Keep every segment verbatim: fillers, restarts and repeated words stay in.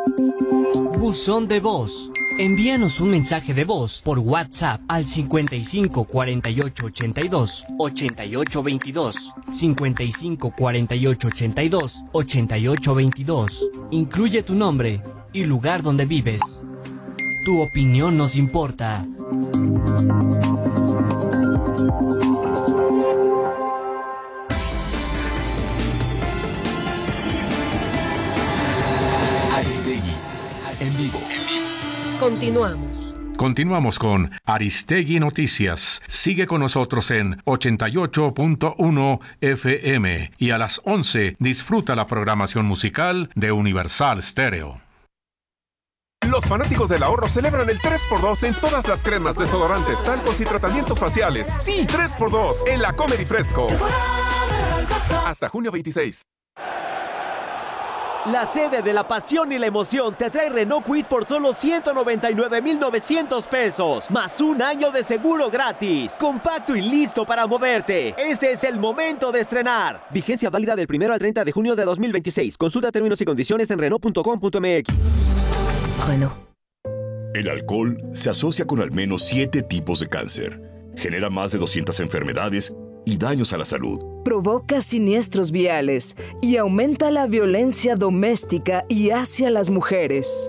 Buzón de voz. Envíanos un mensaje de voz por WhatsApp al cincuenta y cinco cuarenta y ocho ochenta y dos ochenta y ocho veintidós, cincuenta y cinco cuarenta y ocho ochenta y dos ochenta y ocho veintidós. Incluye tu nombre y lugar donde vives. Tu opinión nos importa. Aristegui, en vivo. Continuamos. Continuamos con Aristegui Noticias. Sigue con nosotros en ochenta y ocho punto uno F M y a las once disfruta la programación musical de Universal Stereo. Los fanáticos del ahorro celebran el tres por dos en todas las cremas, desodorantes, talcos y tratamientos faciales. Sí, tres por dos en la Comer y Fresco. Hasta junio veintiséis. La sede de la pasión y la emoción te trae Renault Kwid por solo ciento noventa y nueve mil novecientos pesos, más un año de seguro gratis. Compacto y listo para moverte. Este es el momento de estrenar. Vigencia válida del primero al treinta de junio de dos mil veintiséis. Consulta términos y condiciones en Renault punto com punto m x. Renault. El alcohol se asocia con al menos siete tipos de cáncer. Genera más de doscientas enfermedades y daños a la salud. Provoca siniestros viales y aumenta la violencia doméstica y hacia las mujeres.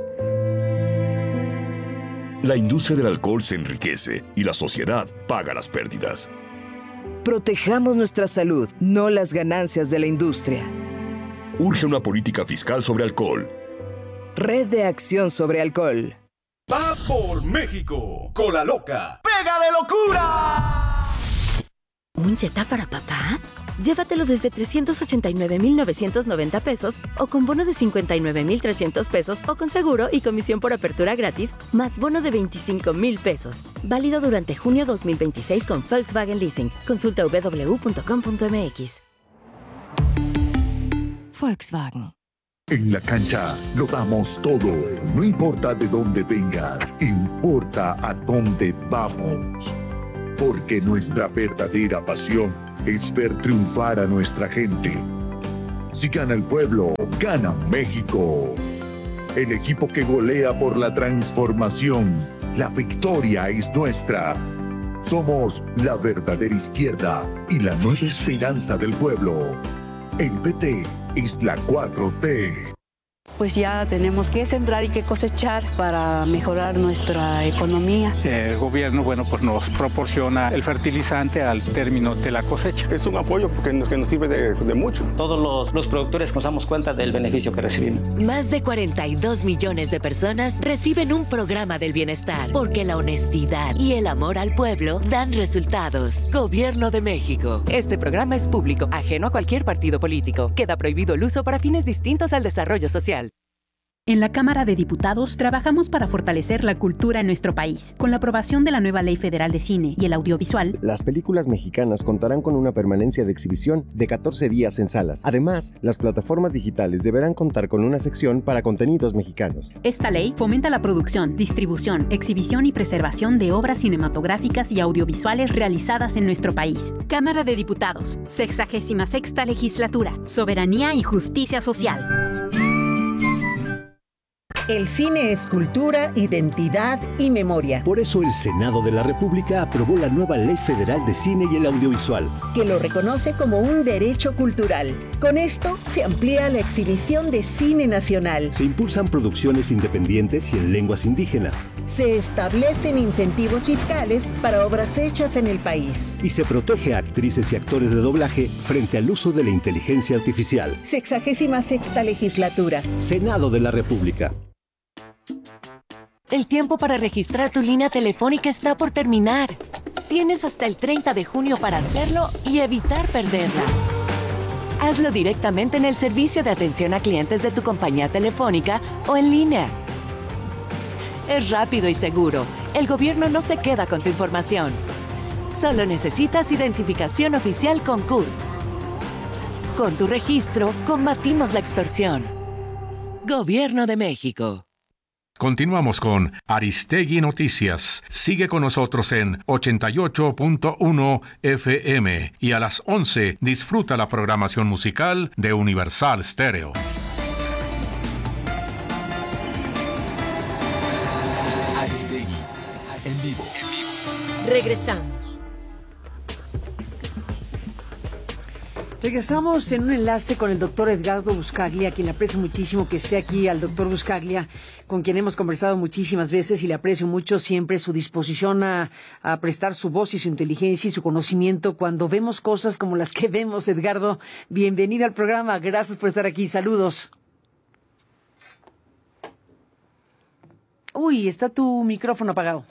La industria del alcohol se enriquece y la sociedad paga las pérdidas. Protejamos nuestra salud, no las ganancias de la industria. Urge una política fiscal sobre alcohol. Red de Acción sobre Alcohol. ¡Va por México! ¡Cola loca! ¡Pega de locura! ¿Un Jetta para papá? Llévatelo desde trescientos ochenta y nueve mil novecientos noventa pesos o con bono de cincuenta y nueve mil trescientos pesos o con seguro y comisión por apertura gratis más bono de veinticinco mil pesos. Válido durante junio dos mil veintiséis con Volkswagen Leasing. Consulta doble u doble u doble u punto com punto m x. Volkswagen. En la cancha lo damos todo. No importa de dónde vengas, importa a dónde vamos. Porque nuestra verdadera pasión es ver triunfar a nuestra gente. Si gana el pueblo, gana México. El equipo que golea por la transformación. La victoria es nuestra. Somos la verdadera izquierda y la nueva esperanza del pueblo. El P T es la cuatro T. Pues ya tenemos que sembrar y que cosechar para mejorar nuestra economía. El gobierno, bueno, pues nos proporciona el fertilizante al término de la cosecha. Es un apoyo porque nos, que nos sirve de, de mucho. Todos los, los productores nos damos cuenta del beneficio que recibimos. Más de cuarenta y dos millones de personas reciben un programa del bienestar porque la honestidad y el amor al pueblo dan resultados. Gobierno de México. Este programa es público, ajeno a cualquier partido político. Queda prohibido el uso para fines distintos al desarrollo social. En la Cámara de Diputados trabajamos para fortalecer la cultura en nuestro país. Con la aprobación de la nueva Ley Federal de Cine y el Audiovisual, las películas mexicanas contarán con una permanencia de exhibición de catorce días en salas. Además, las plataformas digitales deberán contar con una sección para contenidos mexicanos. Esta ley fomenta la producción, distribución, exhibición y preservación de obras cinematográficas y audiovisuales realizadas en nuestro país. Cámara de Diputados, sexagésima sexta Legislatura, Soberanía y Justicia Social. El cine es cultura, identidad y memoria. Por eso el Senado de la República aprobó la nueva Ley Federal de Cine y el Audiovisual, que lo reconoce como un derecho cultural. Con esto se amplía la exhibición de cine nacional. Se impulsan producciones independientes y en lenguas indígenas. Se establecen incentivos fiscales para obras hechas en el país. Y se protege a actrices y actores de doblaje frente al uso de la inteligencia artificial. Sexagésima sexta Legislatura. Senado de la República. El tiempo para registrar tu línea telefónica está por terminar. Tienes hasta el treinta de junio para hacerlo y evitar perderla. Hazlo directamente en el servicio de atención a clientes de tu compañía telefónica o en línea. Es rápido y seguro. El gobierno no se queda con tu información. Solo necesitas identificación oficial con C U R. Con tu registro, combatimos la extorsión. Gobierno de México. Continuamos con Aristegui Noticias. Sigue con nosotros en ochenta y ocho punto uno F M y a las once disfruta la programación musical de Universal Stereo. en vivo. Regresamos. Regresamos en un enlace con el doctor Edgardo Buscaglia, a quien le aprecio muchísimo que esté aquí, al doctor Buscaglia, con quien hemos conversado muchísimas veces y le aprecio mucho siempre su disposición a, a prestar su voz y su inteligencia y su conocimiento cuando vemos cosas como las que vemos. Edgardo, bienvenido al programa, gracias por estar aquí, saludos. Uy, está tu micrófono apagado.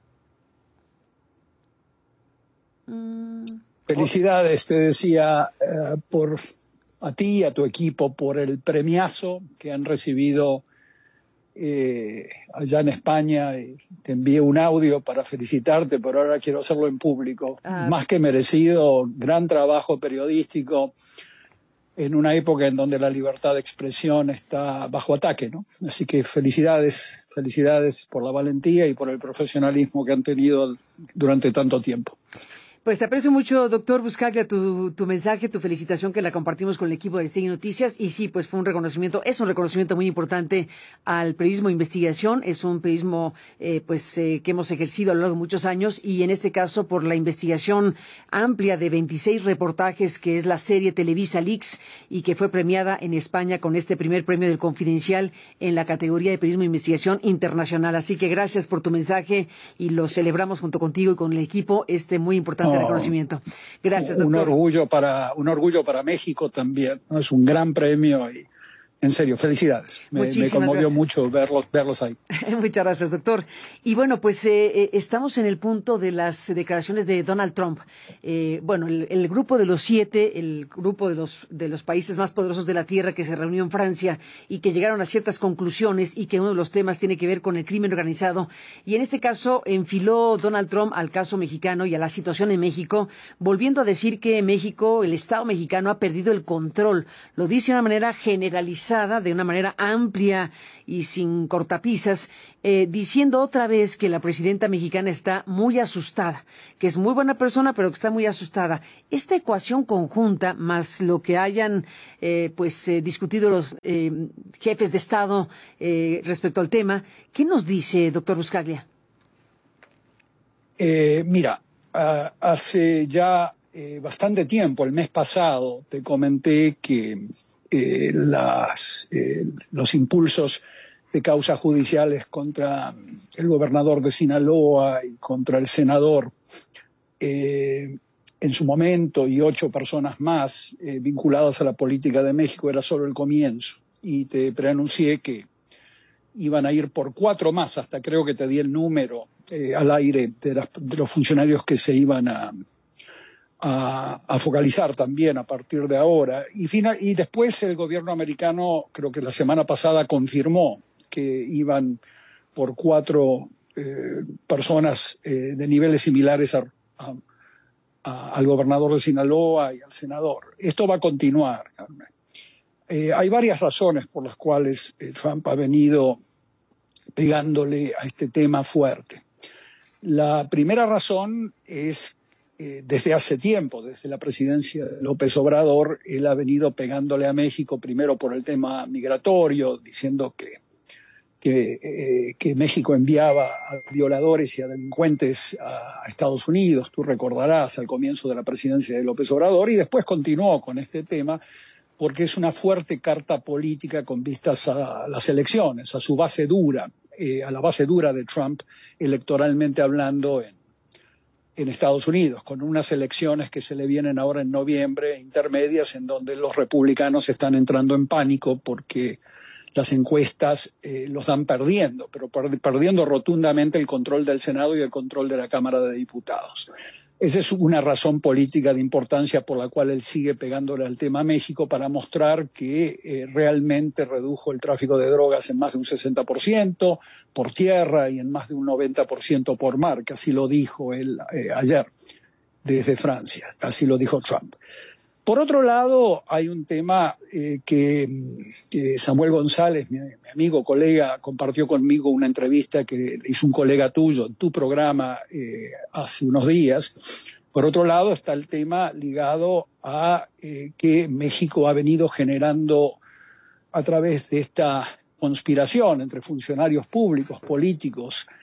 Mm. Felicidades, te decía, eh, por a ti y a tu equipo por el premiazo que han recibido eh, allá en España. Te envié un audio para felicitarte, pero ahora quiero hacerlo en público. Ah. Más que merecido, gran trabajo periodístico en una época en donde la libertad de expresión está bajo ataque, ¿no? Así que felicidades, felicidades por la valentía y por el profesionalismo que han tenido durante tanto tiempo. Pues te aprecio mucho, doctor Buscaglia, tu, tu mensaje, tu felicitación, que la compartimos con el equipo de Aristegui Noticias. Y sí, pues fue un reconocimiento, es un reconocimiento muy importante al periodismo de investigación. Es un periodismo eh, pues eh, que hemos ejercido a lo largo de muchos años, y en este caso por la investigación amplia de veintiséis reportajes, que es la serie Televisa Leaks, y que fue premiada en España con este primer premio del Confidencial en la categoría de periodismo de investigación internacional. Así que gracias por tu mensaje y lo celebramos junto contigo y con el equipo este muy importante oh. reconocimiento. Gracias, doctor. Un orgullo para, un orgullo para México también, ¿no? Es un gran premio y, en serio, felicidades. Me, me conmovió gracias. mucho verlos, verlos ahí. Muchas gracias, doctor. Y bueno, pues eh, eh, estamos en el punto de las declaraciones de Donald Trump. Eh, bueno, el, el grupo de los siete, el grupo de los, de los países más poderosos de la Tierra que se reunió en Francia y que llegaron a ciertas conclusiones, y que uno de los temas tiene que ver con el crimen organizado. Y en este caso enfiló Donald Trump al caso mexicano y a la situación en México, volviendo a decir que México, el Estado mexicano, ha perdido el control. Lo dice de una manera generalizada, de una manera amplia y sin cortapisas, eh, diciendo otra vez que la presidenta mexicana está muy asustada, que es muy buena persona, pero que está muy asustada. Esta ecuación conjunta, más lo que hayan eh, pues eh, discutido los eh, jefes de Estado eh, respecto al tema, ¿qué nos dice, doctor Buscaglia? Eh, mira, uh, hace ya Eh, bastante tiempo, el mes pasado, te comenté que eh, las, eh, los impulsos de causas judiciales contra el gobernador de Sinaloa y contra el senador eh, en su momento, y ocho personas más eh, vinculadas a la política de México, era solo el comienzo. Y te preanuncié que iban a ir por cuatro más, hasta creo que te di el número eh, al aire de, las, de los funcionarios que se iban a A, a focalizar también a partir de ahora. Y, final, y después el gobierno americano, creo que la semana pasada, confirmó que iban por cuatro eh, personas eh, de niveles similares a, a, a, al gobernador de Sinaloa y al senador. Esto va a continuar, Carmen. Eh, hay varias razones por las cuales eh, Trump ha venido pegándole a este tema fuerte. La primera razón es Eh, desde hace tiempo, desde la presidencia de López Obrador, él ha venido pegándole a México, primero por el tema migratorio, diciendo que, que, eh, que México enviaba a violadores y a delincuentes a, a Estados Unidos, tú recordarás, al comienzo de la presidencia de López Obrador, y después continuó con este tema porque es una fuerte carta política con vistas a las elecciones, a su base dura, eh, a la base dura de Trump, electoralmente hablando, en en Estados Unidos, con unas elecciones que se le vienen ahora en noviembre, intermedias, en donde los republicanos están entrando en pánico porque las encuestas eh, los dan perdiendo, pero per- perdiendo rotundamente el control del Senado y el control de la Cámara de Diputados. Esa es una razón política de importancia por la cual él sigue pegándole al tema México, para mostrar que eh, realmente redujo el tráfico de drogas en más de un sesenta por ciento por tierra y en más de un noventa por ciento por mar, que así lo dijo él eh, ayer desde Francia, así lo dijo Trump. Por otro lado, hay un tema eh, que, que Samuel González, mi, mi amigo, colega, compartió conmigo una entrevista que hizo un colega tuyo en tu programa eh, hace unos días. Por otro lado, está el tema ligado a eh, que México ha venido generando a través de esta conspiración entre funcionarios públicos, políticos,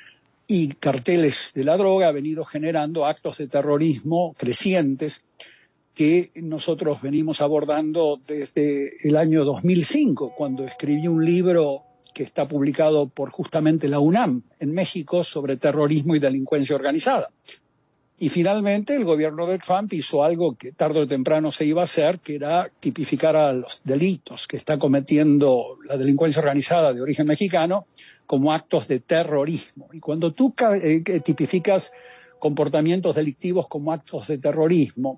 y carteles de la droga ha venido generando actos de terrorismo crecientes que nosotros venimos abordando desde el año dos mil cinco, cuando escribí un libro que está publicado por justamente la UNAM en México sobre terrorismo y delincuencia organizada. Y finalmente el gobierno de Trump hizo algo que tarde o temprano se iba a hacer, que era tipificar a los delitos que está cometiendo la delincuencia organizada de origen mexicano como actos de terrorismo. Y cuando tú eh, tipificas comportamientos delictivos como actos de terrorismo,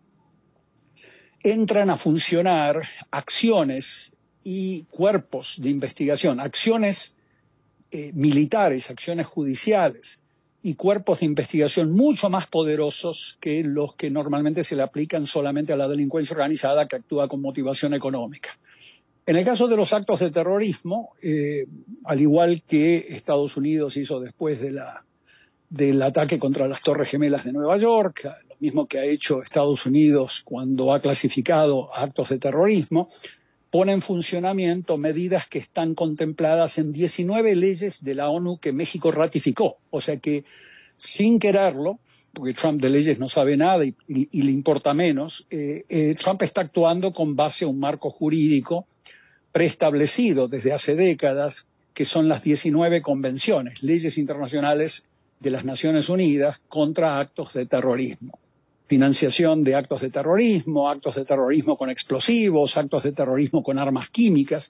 entran a funcionar acciones y cuerpos de investigación, acciones eh, militares, acciones judiciales y cuerpos de investigación mucho más poderosos que los que normalmente se le aplican solamente a la delincuencia organizada que actúa con motivación económica. En el caso de los actos de terrorismo, eh, al igual que Estados Unidos hizo después de la, del ataque contra las Torres Gemelas de Nueva York, lo mismo que ha hecho Estados Unidos cuando ha clasificado actos de terrorismo, pone en funcionamiento medidas que están contempladas en diecinueve leyes de la ONU que México ratificó. O sea que, sin quererlo, porque Trump de leyes no sabe nada y, y, y le importa menos, eh, eh, Trump está actuando con base a un marco jurídico preestablecido desde hace décadas, que son las diecinueve convenciones, leyes internacionales de las Naciones Unidas contra actos de terrorismo. Financiación de actos de terrorismo, actos de terrorismo con explosivos, actos de terrorismo con armas químicas.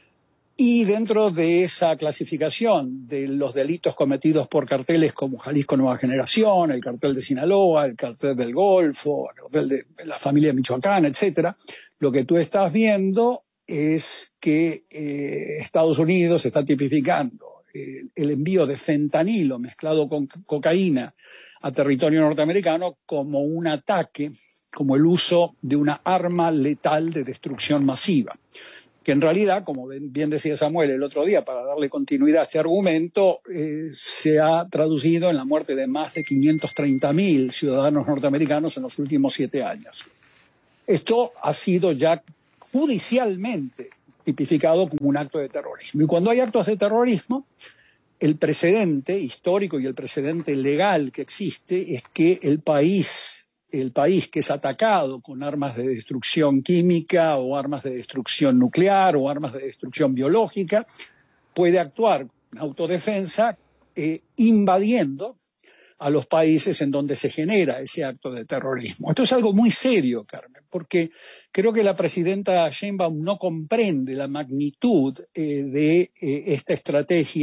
Y dentro de esa clasificación de los delitos cometidos por carteles como Jalisco Nueva Generación, el cartel de Sinaloa, el cartel del Golfo, el cartel de la familia Michoacán, etcétera, lo que tú estás viendo es que eh, Estados Unidos está tipificando eh, el envío de fentanilo mezclado con cocaína a territorio norteamericano como un ataque, como el uso de una arma letal de destrucción masiva, que en realidad, como bien decía Samuel el otro día, para darle continuidad a este argumento, eh, se ha traducido en la muerte de más de quinientos treinta mil ciudadanos norteamericanos en los últimos siete años. Esto ha sido ya judicialmente tipificado como un acto de terrorismo. Y cuando hay actos de terrorismo, el precedente histórico y el precedente legal que existe es que el país, el país que es atacado con armas de destrucción química o armas de destrucción nuclear o armas de destrucción biológica puede actuar en autodefensa eh, invadiendo a los países en donde se genera ese acto de terrorismo. Esto es algo muy serio, Carmen, porque creo que la presidenta Sheinbaum no comprende la magnitud eh, de eh, esta estrategia